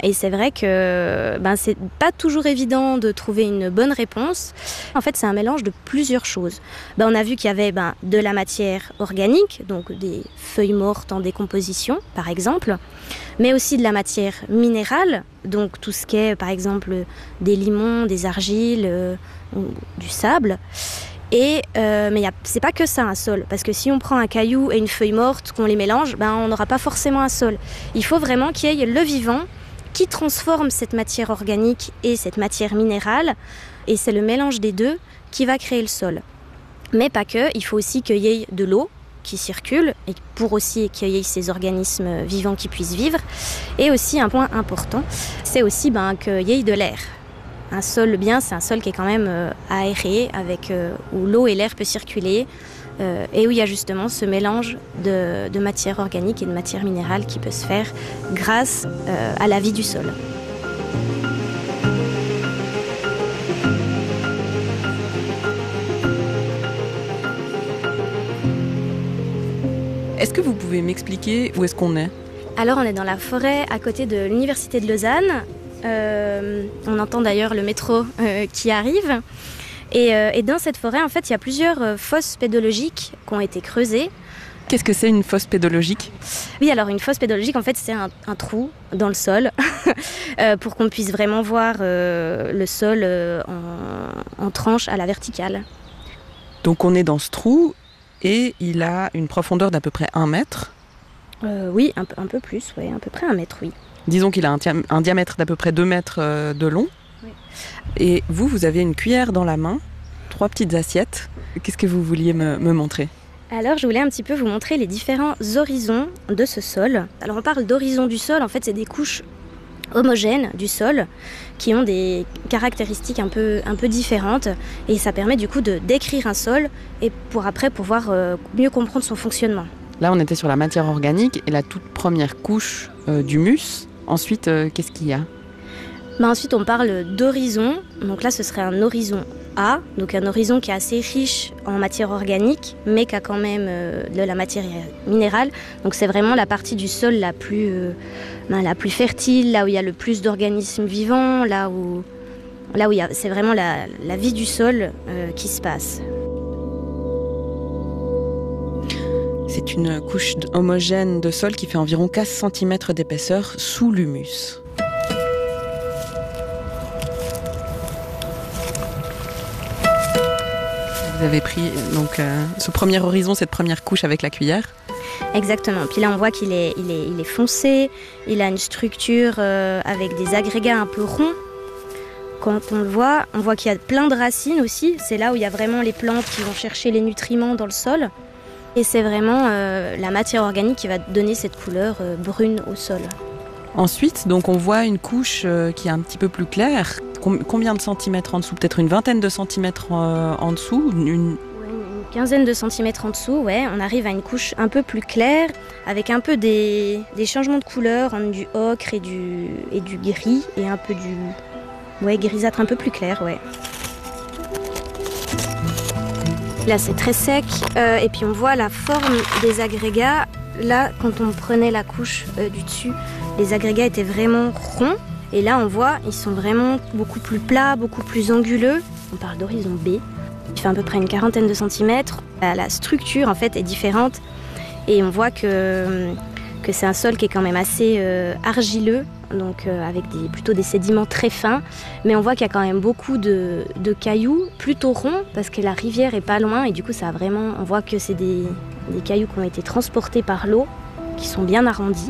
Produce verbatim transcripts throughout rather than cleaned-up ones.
Et c'est vrai que ben, c'est pas toujours évident de trouver une bonne réponse. En fait, c'est un mélange de plusieurs choses. Ben, on a vu qu'il y avait ben, de la matière organique, donc des feuilles mortes en décomposition, par exemple, mais aussi de la matière minérale, donc tout ce qui est, par exemple, des limons, des argiles, euh, du sable. Et, euh, mais y a, c'est pas que ça un sol, parce que si on prend un caillou et une feuille morte, qu'on les mélange, ben on n'aura pas forcément un sol. Il faut vraiment qu'il y ait le vivant qui transforme cette matière organique et cette matière minérale, et c'est le mélange des deux qui va créer le sol. Mais pas que, il faut aussi qu'il y ait de l'eau qui circule, et pour aussi qu'il y ait ces organismes vivants qui puissent vivre. Et aussi un point important, c'est aussi ben, qu'il y ait de l'air. Un sol bien, c'est un sol qui est quand même euh, aéré, avec, euh, où l'eau et l'air peuvent circuler, euh, et où il y a justement ce mélange de, de matière organique et de matière minérale qui peut se faire grâce euh, à la vie du sol. Est-ce que vous pouvez m'expliquer où est-ce qu'on est ? Alors on est dans la forêt à côté de l'université de Lausanne. Euh, on entend d'ailleurs le métro euh, qui arrive. Et, euh, et dans cette forêt, en fait, il y a plusieurs euh, fosses pédologiques qui ont été creusées. Qu'est-ce que c'est une fosse pédologique ? Oui, alors une fosse pédologique, en fait, c'est un, un trou dans le sol euh, pour qu'on puisse vraiment voir euh, le sol euh, en, en tranche à la verticale. Donc on est dans ce trou et il a une profondeur d'à peu près un mètre. Euh, oui, un, un peu plus, oui, à peu près un mètre, oui. Disons qu'il a un, tia- un diamètre d'à peu près deux mètres euh, de long. Oui. Et vous, vous avez une cuillère dans la main, trois petites assiettes. Qu'est-ce que vous vouliez me, me montrer ? Alors, je voulais un petit peu vous montrer les différents horizons de ce sol. Alors, on parle d'horizon du sol, en fait, c'est des couches homogènes du sol qui ont des caractéristiques un peu, un peu différentes. Et ça permet du coup de décrire un sol et pour après pouvoir euh, mieux comprendre son fonctionnement. Là, on était sur la matière organique et la toute première couche euh, d'humus. Ensuite, euh, qu'est-ce qu'il y a ? Bah ensuite, on parle d'horizon. Donc là, ce serait un horizon A, donc un horizon qui est assez riche en matière organique, mais qui a quand même euh, de la matière minérale. Donc c'est vraiment la partie du sol la plus, euh, ben, la plus fertile, là où il y a le plus d'organismes vivants, là où, là où il y a, c'est vraiment la, la vie du sol euh, qui se passe. C'est une couche homogène de sol qui fait environ quinze centimètres d'épaisseur sous l'humus. Vous avez pris donc, euh, ce premier horizon, cette première couche avec la cuillère. Exactement. Puis là, on voit qu'il est, il est, il est foncé. Il a une structure euh, avec des agrégats un peu ronds. Quand on le voit, on voit qu'il y a plein de racines aussi. C'est là où il y a vraiment les plantes qui vont chercher les nutriments dans le sol. Et c'est vraiment euh, la matière organique qui va donner cette couleur euh, brune au sol. Ensuite, donc on voit une couche euh, qui est un petit peu plus claire. Com- combien de centimètres en dessous ? Peut-être une vingtaine de centimètres euh, en dessous une... Une quinzaine de centimètres en dessous, ouais. On arrive à une couche un peu plus claire, avec un peu des, des changements de couleur, hein, du ocre et du, et du gris, et un peu du ouais, grisâtre un peu plus clair, ouais. Là, c'est très sec, euh, et puis on voit la forme des agrégats. Là, quand on prenait la couche euh, du dessus, les agrégats étaient vraiment ronds. Et là, on voit, ils sont vraiment beaucoup plus plats, beaucoup plus anguleux. On parle d'horizon B. Il fait à peu près une quarantaine de centimètres. La structure, en fait, est différente. Et on voit que, que c'est un sol qui est quand même assez euh, argileux, donc euh, avec des, plutôt des sédiments très fins. Mais on voit qu'il y a quand même beaucoup de, de cailloux, plutôt ronds, parce que la rivière est pas loin. Et du coup, ça a vraiment, on voit que c'est des, des cailloux qui ont été transportés par l'eau, qui sont bien arrondis.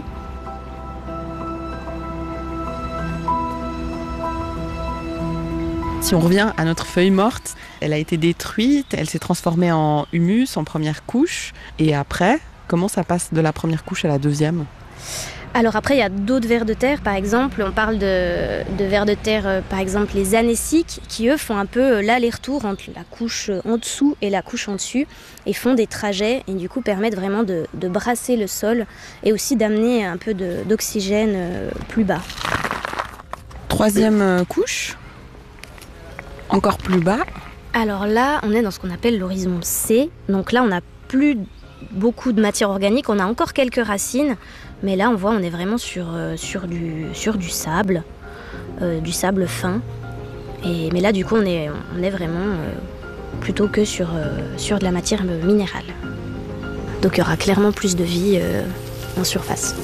Si on revient à notre feuille morte, elle a été détruite, elle s'est transformée en humus, en première couche. Et après, comment ça passe de la première couche à la deuxième ? Alors après, il y a d'autres vers de terre, par exemple. On parle de, de vers de terre, euh, par exemple les anéciques, qui eux font un peu euh, l'aller-retour entre la couche en dessous et la couche en dessus, et font des trajets, et du coup permettent vraiment de, de brasser le sol, et aussi d'amener un peu de, d'oxygène euh, plus bas. Troisième euh, couche, encore plus bas. Alors là, on est dans ce qu'on appelle l'horizon C. Donc là, on n'a plus beaucoup de matière organique, on a encore quelques racines, Mais là, on voit, on est vraiment sur, euh, sur, du, sur du sable, euh, du sable fin. Et, mais là, du coup, on est, on est vraiment euh, plutôt que sur, euh, sur de la matière minérale. Donc il y aura clairement plus de vie euh, en surface.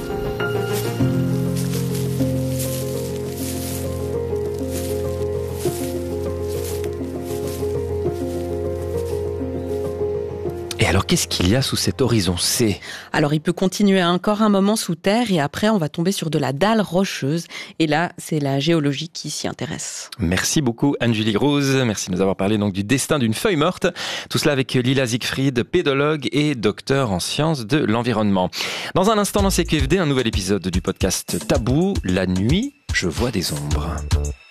Et alors, qu'est-ce qu'il y a sous cet horizon C ? Alors, il peut continuer encore un moment sous terre et après, on va tomber sur de la dalle rocheuse. Et là, c'est la géologie qui s'y intéresse. Merci beaucoup, Anne-Julie Rose. Merci de nous avoir parlé donc du destin d'une feuille morte. Tout cela avec Lila Siegfried, pédologue et docteur en sciences de l'environnement. Dans un instant, dans C Q F D, un nouvel épisode du podcast Tabou, la nuit, je vois des ombres.